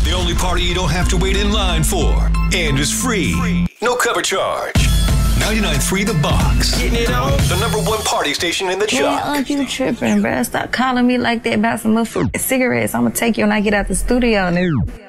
The only party you don't have to wait in line for. And is free. No cover charge. 99.3 The Box. Getting it on. The #1 party station in the chart. You tripping, bruh. Stop calling me like that about some motherfucking cigarettes. I'm gonna take you when I get out the studio.